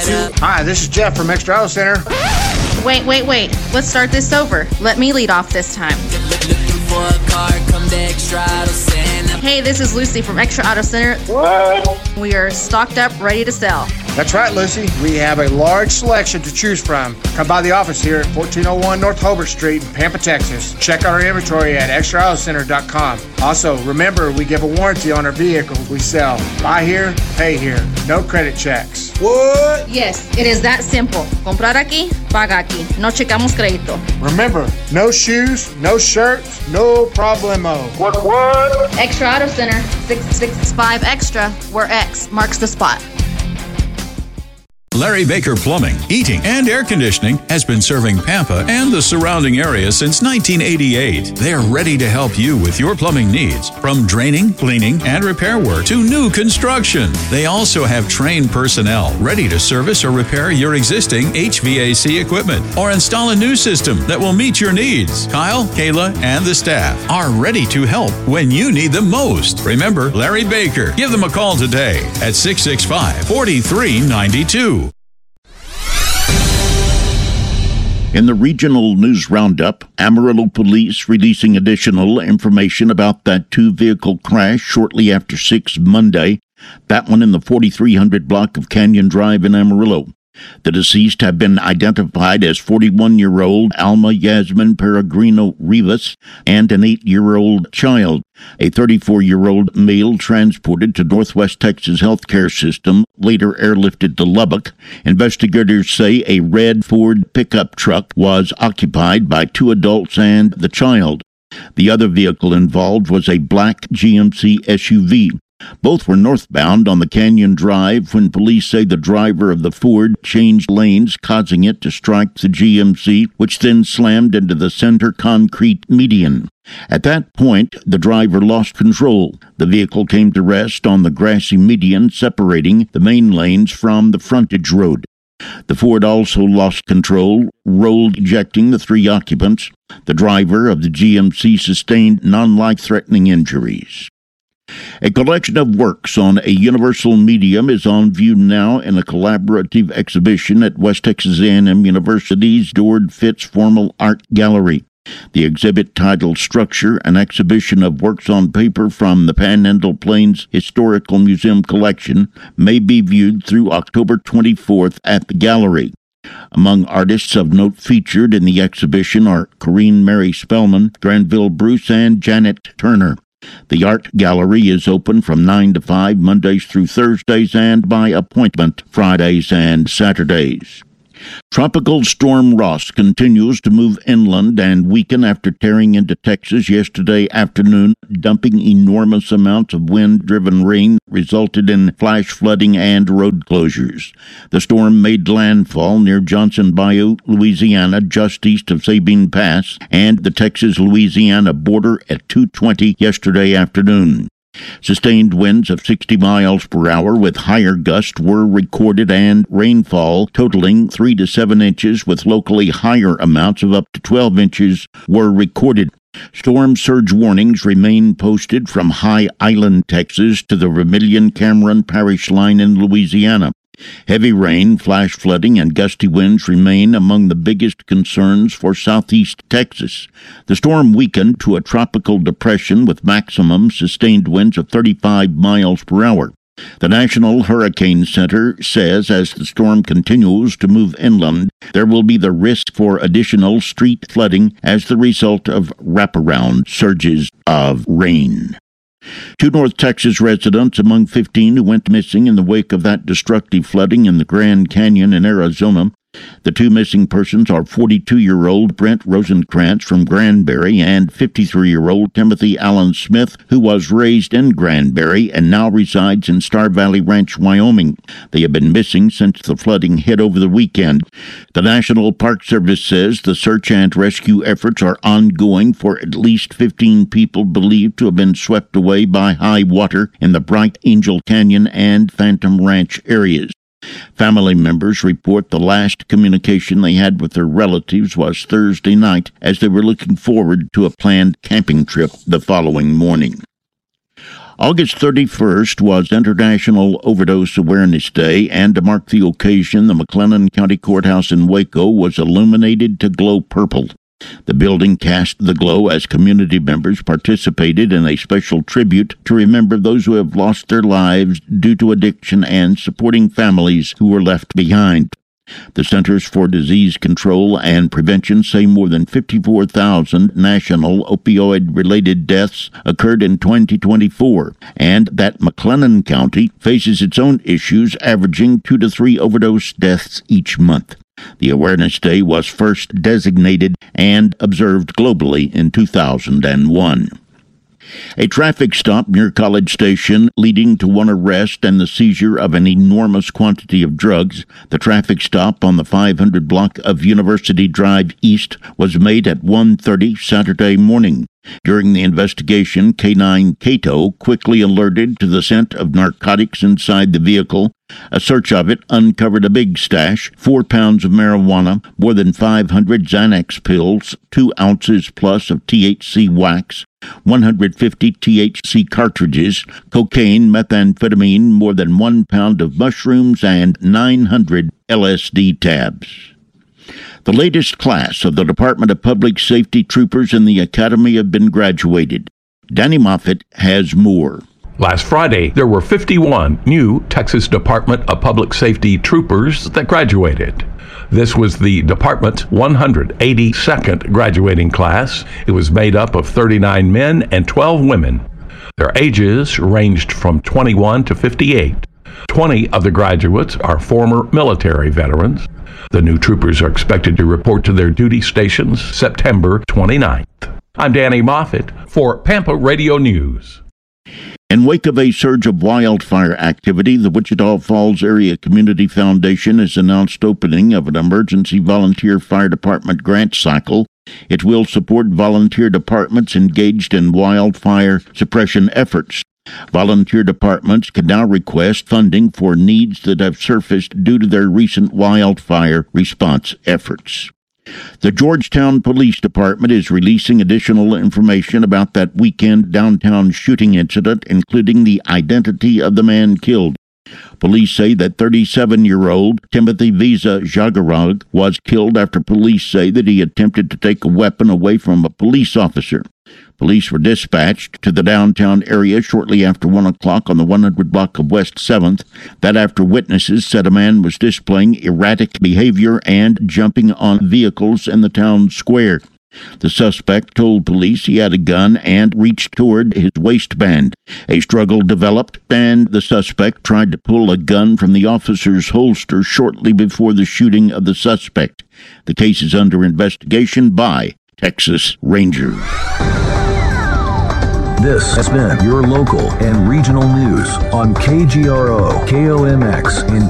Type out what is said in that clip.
Hi, this is Jeff from Extra Auto Center. Wait. Let's start this over. Let me lead off this time. Hey, this is Lucy from Extra Auto Center. What? We are stocked up, ready to sell. That's right, Lucy. We have a large selection to choose from. Come by the office here at 1401 North Hobart Street in Pampa, Texas. Check out our inventory at extraautocenter.com. Also, remember, we give a warranty on our vehicles we sell. Buy here, pay here. No credit checks. What? Yes, it is that simple. Comprar aquí, paga aquí. No checamos crédito. Remember, no shoes, no shirts, no problemo. What? Extra Auto Center, 665 Extra, where X marks the spot. Larry Baker Plumbing, Heating, and Air Conditioning has been serving Pampa and the surrounding area since 1988. They're ready to help you with your plumbing needs, from draining, cleaning, and repair work to new construction. They also have trained personnel ready to service or repair your existing HVAC equipment or install a new system that will meet your needs. Kyle, Kayla, and the staff are ready to help when you need them most. Remember Larry Baker. Give them a call today at 665-4392. In the regional news roundup, Amarillo police releasing additional information about that two-vehicle crash shortly after 6 Monday, that one in the 4300 block of Canyon Drive in Amarillo. The deceased have been identified as 41-year-old Alma Yasmin Peregrino Rivas and an 8-year-old child. A 34-year-old male transported to Northwest Texas Healthcare System, later airlifted to Lubbock. Investigators say a red Ford pickup truck was occupied by 2 adults and the child. The other vehicle involved was a black GMC SUV. Both were northbound on the Canyon Drive when police say the driver of the Ford changed lanes, causing it to strike the GMC, which then slammed into the center concrete median. At that point, the driver lost control. The vehicle came to rest on the grassy median separating the main lanes from the frontage road. The Ford also lost control, rolled, ejecting the 3 occupants. The driver of the GMC sustained non-life-threatening injuries. A collection of works on a universal medium is on view now in a collaborative exhibition at West Texas A&M University's Dord Fitz Formal Art Gallery. The exhibit, titled Structure, an exhibition of works on paper from the Panhandle Plains Historical Museum collection, may be viewed through October 24th at the gallery. Among artists of note featured in the exhibition are Corinne Mary Spellman, Granville Bruce, and Janet Turner. The art gallery is open from 9 to 5 Mondays through Thursdays and by appointment Fridays and Saturdays. Tropical Storm Ross continues to move inland and weaken after tearing into Texas yesterday afternoon, dumping enormous amounts of wind-driven rain resulted in flash flooding and road closures. The storm made landfall near Johnson Bayou, Louisiana, just east of Sabine Pass, and the Texas-Louisiana border at 2:20 yesterday afternoon. Sustained winds of 60 miles per hour with higher gusts were recorded and rainfall totaling 3 to 7 inches with locally higher amounts of up to 12 inches were recorded. Storm surge warnings remain posted from High Island, Texas to the Vermilion-Cameron Parish line in Louisiana. Heavy rain, flash flooding, and gusty winds remain among the biggest concerns for southeast Texas. The storm weakened to a tropical depression with maximum sustained winds of 35 miles per hour. The National Hurricane Center says as the storm continues to move inland, there will be the risk for additional street flooding as the result of wraparound surges of rain. 2 North Texas residents among 15 who went missing in the wake of that destructive flooding in the Grand Canyon in Arizona. The 2 missing persons are 42-year-old Brent Rosenkrantz from Granbury and 53-year-old Timothy Allen Smith, who was raised in Granbury and now resides in Star Valley Ranch, Wyoming. They have been missing since the flooding hit over the weekend. The National Park Service says the search and rescue efforts are ongoing for at least 15 people believed to have been swept away by high water in the Bright Angel Canyon and Phantom Ranch areas. Family members report the last communication they had with their relatives was Thursday night as they were looking forward to a planned camping trip the following morning. August 31st was International Overdose Awareness Day, and to mark the occasion, the McLennan County Courthouse in Waco was illuminated to glow purple. The building cast the glow as community members participated in a special tribute to remember those who have lost their lives due to addiction and supporting families who were left behind. The Centers for Disease Control and Prevention say more than 54,000 national opioid-related deaths occurred in 2024, and that McLennan County faces its own issues, averaging 2 to 3 overdose deaths each month. The Awareness Day was first designated and observed globally in 2001. A traffic stop near College Station leading to one arrest and the seizure of an enormous quantity of drugs. The traffic stop on the 500 block of University Drive East was made at 1:30 Saturday morning. During the investigation, K9 Cato quickly alerted to the scent of narcotics inside the vehicle. A search of it uncovered a big stash, 4 pounds of marijuana, more than 500 Xanax pills, 2 ounces plus of THC wax, 150 THC cartridges, cocaine, methamphetamine, more than 1 pound of mushrooms, and 900 LSD tabs. The latest class of the Department of Public Safety troopers in the Academy have been graduated. Danny Moffett has more. Last Friday, there were 51 new Texas Department of Public Safety troopers that graduated. This was the department's 182nd graduating class. It was made up of 39 men and 12 women. Their ages ranged from 21 to 58. 20 of the graduates are former military veterans. The new troopers are expected to report to their duty stations September 29th. I'm Danny Moffett for Pampa Radio News. In wake of a surge of wildfire activity, the Wichita Falls Area Community Foundation has announced opening of an emergency volunteer fire department grant cycle. It will support volunteer departments engaged in wildfire suppression efforts. Volunteer departments can now request funding for needs that have surfaced due to their recent wildfire response efforts. The Georgetown Police Department is releasing additional information about that weekend downtown shooting incident, including the identity of the man killed. Police say that 37-year-old Timothy Visa Jagarag was killed after police say that he attempted to take a weapon away from a police officer. Police were dispatched to the downtown area shortly after 1 o'clock on the 100 block of West 7th. That after witnesses said a man was displaying erratic behavior and jumping on vehicles in the town square. The suspect told police he had a gun and reached toward his waistband. A struggle developed, and the suspect tried to pull a gun from the officer's holster shortly before the shooting of the suspect. The case is under investigation by Texas Rangers. This has been your local and regional news on KGRO KOMX in